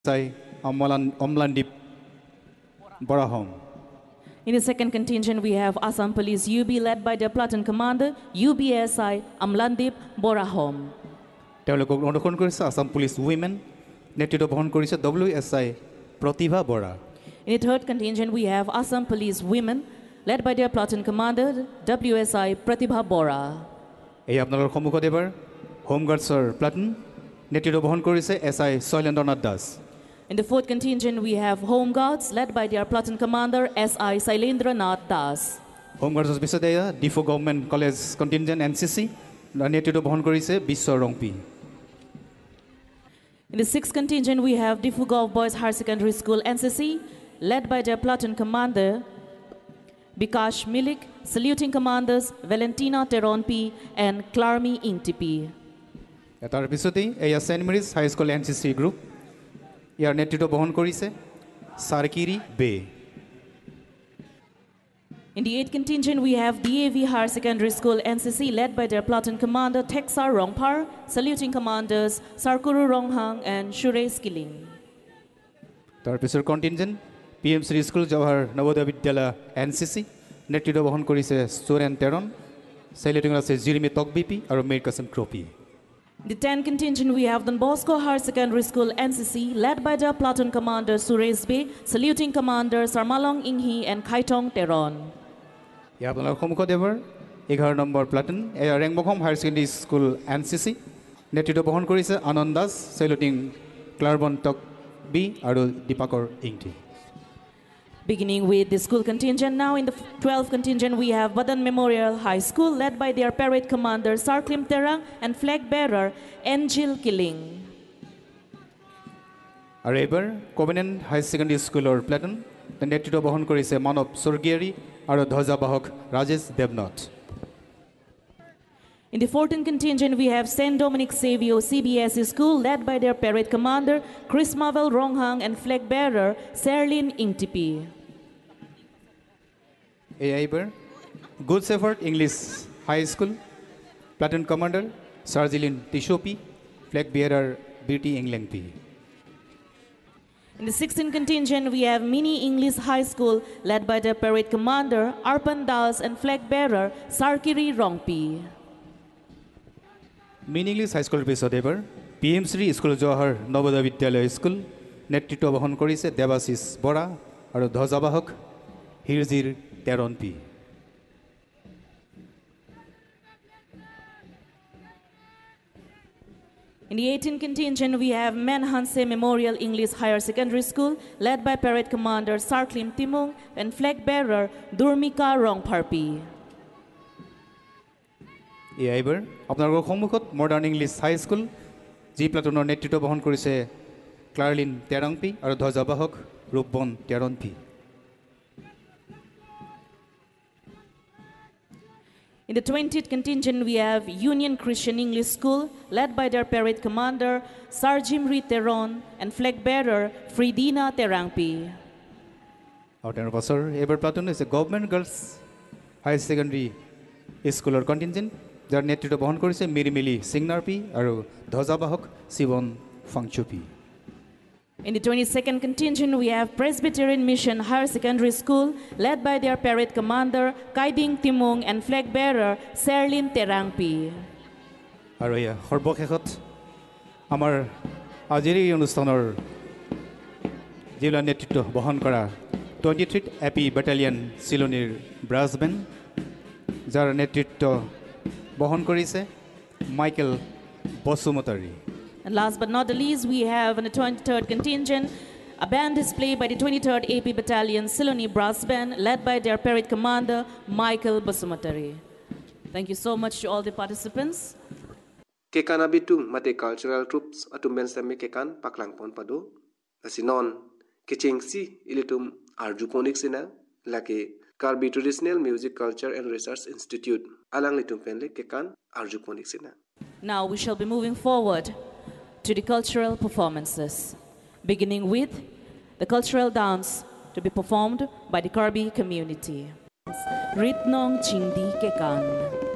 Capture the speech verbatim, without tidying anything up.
Sai Omlandip Borahom. In the second contingent, we have Assam Police U B led by their platoon commander, U B S I Amlandip Borahom. তেওঁলোকক অনুসৰণ কৰিছে Assam police women নেতৃত্ব বহন কৰিছে W S I প্ৰতিভা Bora. In the third contingent, we have Assam Police women led by their platoon commander, W S I Pratibha Bora. এই আপোনালোকৰ সন্মুখত এবাৰ হোম গাৰ্ডছৰ প্লাটুন নেতৃত্ব বহন কৰিছে S I শৈলেন্দ্ৰনাথ Das. In the fourth contingent, we have Home Guards led by their platoon commander, S I Sailendranath Das. Home গাৰ্ডছৰ পিছতে এয়া Diphu government college কণ্টিনজেণ্ট N C C নেতৃত্ব বহন কৰিছে বিশ্ব Rongpi. In the sixth contingent, we have Diffu Gov Boys Higher Secondary School N C C led by their platoon commander, Bikash Milik, saluting commanders Valentina Teronpi and Clarmi Ingtipi. তাৰ পিছতেই এয়া scent marriage হাই school N C C group ইয়াৰ নেতৃত্ব বহন কৰিছে সাৰকিৰি বে. In the eighth contingent, we have D A V Higher Secondary School N C C led by their platoon commander Teksar Rongpar, saluting commanders Sarkuru Ronghang and Shure Skilling. তাৰ পিছৰ কণ্টিনজেণ্ট P M Shri school Jawahar Navodaya বিদ্যালয় N C C নেতৃত্ব বহন কৰিছে সুৰেন তেৰণ, চেলিউটিং আছে জিৰিমি তকবিপি আৰু মেৰ কাছিম ক্ৰপি. The tenth contingent, we have Don Bosco Higher Secondary School N C C led by their platoon commander Suresh Bey, saluting commanders Sarmalong Inghi and Kaitong Teron. ইয়াৰ আপোনালোকৰ সন্মুখত এবাৰ এঘাৰ নম্বৰ প্লাটুন এয়া ৰেংবখম higher secondary school N C C নেতৃত্ব বহন কৰিছে আনন্দ Das, saluting ক্লাৰবন টক B আৰু দীপাকৰ Ingti. Beginning with the school contingent, now in the twelfth contingent, we have Badan Memorial High School led by their parade commander Sarklim Terang and flag bearer Angel Killing. আৰু এইবাৰ কভেনেণ্ট হাই secondary স্কুলৰ platoon নেতৃত্ব বহন কৰিছে মানৱ স্বৰ্গীয়াৰী আৰু ধ্বজাবাহক Rajesh Debnath. In the fourteenth contingent, we have Saint Dominic Savio C B S E School led by their parade commander Chris Mavel Ronghang and flag bearer Serlin Ingtipi. এই এইবাৰ good শেফাৰ্ড English high school platoon commander চাৰ্জিলিন টিশোপি, flag বিয়াৰাৰ beauty ইংলেংপি. In the sixteenth contingent, we have Mini English High School led by their parade commander Arpan Das and flag bearer Sarkiri Rongpi. Mein English হাইস্কুলৰ পিছত এইবাৰ P M Shri school Jawahar Navodaya বিদ্যালয় school নেতৃত্ব বহন কৰিছে দেৱাশিষ বৰা আৰু ধ্বজাবাহক হিৰজিৰ তেৰনপি. In the eighteenth contingent, we have Menhanse Memorial English Higher Secondary School led by parade commander Sarklim Timung and flag bearer Durmika Rongparpi. এই এইবাৰ আপোনালোকৰ সন্মুখত মডাৰ্ণ ইংলিছ হাই স্কুল যি প্লাটুনৰ নেতৃত্ব বহন কৰিছে ক্লাৰলিন তেৰাংপি আৰু ধ্বজাবাহক ৰূপবন তেৰনপি. In the twentieth contingent, we have Union Christian English School led by their parade commander Sarjimri Teron and flag bearer Fridina Terangpi. আৰু তেওঁৰ পাছৰ এইবাৰ প্লাটুন হৈছে গভৰ্ণমেণ্ট গাৰ্লছ হাই ছেকেণ্ডেৰী স্কুলৰ কণ্টিনজেণ্ট যাৰ নেতৃত্ব বহন কৰিছে মিৰিমিলি সিংনাৰপি আৰু ধ্বজাবাহক Shivan ফাংচুপি. In the twenty-second contingent, we have Presbyterian Mission Higher Secondary School led by their parade commander Kaiding Timung and flag bearer Serlin Terangpi. আৰু এয়া সৰ্বশেষত আমাৰ আজিৰ এই অনুষ্ঠানৰ জিলা নেতৃত্ব বহন কৰা twenty থ্ৰীত A P battalion চিলনিৰ brush band যাৰ নেতৃত্ব বহন কৰিছে Michael Basumatary. And last but not the least, we have in the twenty-third contingent a band display by the twenty-third A P Battalion Siloni Brass Band led by their parade commander Michael Basumatari. Thank you so much to all the participants. Kekan abitu mate cultural troops atum bensami kekan paklang pon padu asinon kechengsi ilitum arjukonik sina lake Karbi Traditional Music Culture and Research Institute alang litum penle kekan arjukonik sina. Now we shall be moving forward to the cultural performances, beginning with the cultural dance to be performed by the Karbi community. Ritnong Chingdi Kekan.